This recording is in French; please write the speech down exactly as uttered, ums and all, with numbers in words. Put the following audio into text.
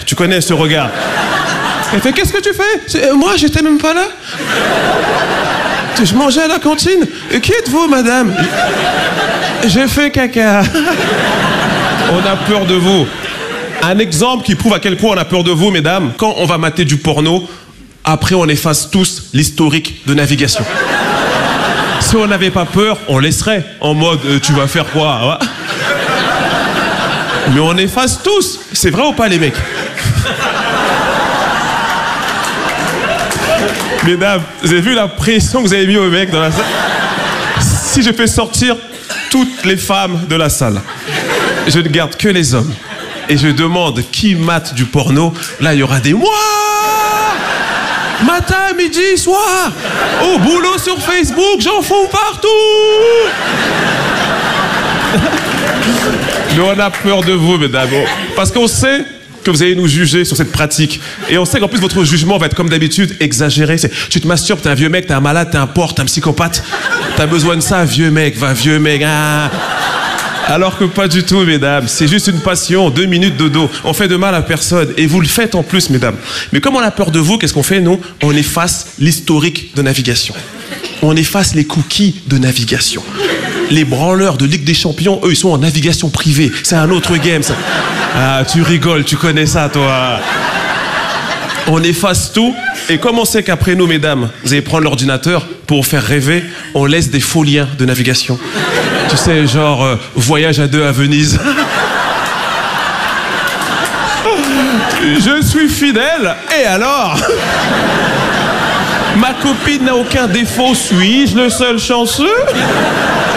Tu connais ce regard. Elle fait, qu'est-ce que tu fais? euh, Moi, j'étais même pas là. Je mangeais à la cantine. Et qui êtes-vous, madame? J'ai fait caca. On a peur de vous. Un exemple qui prouve à quel point on a peur de vous, mesdames. Quand on va mater du porno, après on efface tous l'historique de navigation. Si on n'avait pas peur, on laisserait. En mode, euh, tu vas faire quoi? Mais on efface tous. C'est vrai ou pas, les mecs? Mesdames, vous avez vu la pression que vous avez mis aux mecs dans la salle? Si je fais sortir toutes les femmes de la salle, je ne garde que les hommes, et je demande qui mate du porno, là il y aura des moi matin, midi, soir, au boulot, sur Facebook, j'en fous partout. Mais on a peur de vous, mesdames, parce qu'on sait que vous allez nous juger sur cette pratique. Et on sait qu'en plus, votre jugement va être comme d'habitude exagéré. C'est, tu te masturbes, t'es un vieux mec, t'es un malade, t'es un porc, t'es un psychopathe. T'as besoin de ça, vieux mec, va, vieux mec. Ah. Alors que pas du tout, mesdames. C'est juste une passion, deux minutes de dos. On fait de mal à personne. Et vous le faites en plus, mesdames. Mais comme on a peur de vous, qu'est-ce qu'on fait, nous? On efface l'historique de navigation. On efface les cookies de navigation. Les branleurs de Ligue des Champions, eux, ils sont en navigation privée. C'est un autre game, ça. Ah, tu rigoles, tu connais ça, toi. On efface tout. Et comme on sait qu'après nous, mesdames, vous allez prendre l'ordinateur pour vous faire rêver, on laisse des faux liens de navigation. Tu sais, genre, euh, voyage à deux à Venise. Je suis fidèle, et alors? Ma copine n'a aucun défaut, suis-je le seul chanceux?